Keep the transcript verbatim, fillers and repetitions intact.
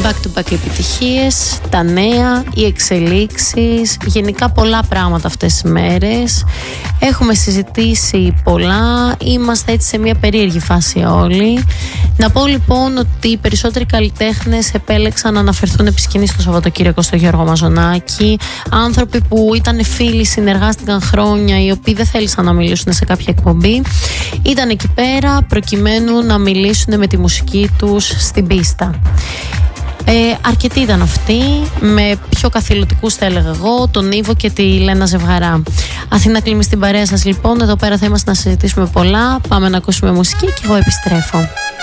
back-to-back επιτυχίες, τα νέα, οι εξελίξεις, γενικά πολλά πράγματα αυτές τις μέρες. Έχουμε συζητήσει πολλά, είμαστε έτσι σε μια περίεργη φάση όλοι. Να πω λοιπόν ότι οι περισσότεροι καλλιτέχνες επέλεξαν να αναφερθούν επί σκηνής το Σαββατοκύριακο στο Γιώργο Μαζονάκη. Άνθρωποι που ήταν φίλοι, συνεργάστηκαν χρόνια, οι οποίοι δεν θέλησαν να μιλήσουν σε κάποια εκπομπή, ήταν εκεί πέρα προκειμένου να μιλήσουν με τη μουσική τους στην πίστα. Ε, αρκετοί ήταν αυτοί, με πιο καθηλωτικούς θα έλεγα εγώ, τον Ήβο και τη Λένα Ζευγαρά. Αθήνα κλείνει στην παρέα σας λοιπόν, εδώ πέρα θα είμαστε να συζητήσουμε πολλά, πάμε να ακούσουμε μουσική και εγώ επιστρέφω.